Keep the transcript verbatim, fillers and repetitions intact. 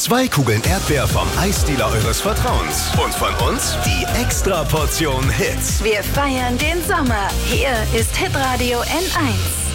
Zwei Kugeln Erdbeer vom Eisdealer eures Vertrauens. Und von uns die Extra-Portion Hits. Wir feiern den Sommer. Hier ist Hitradio N eins.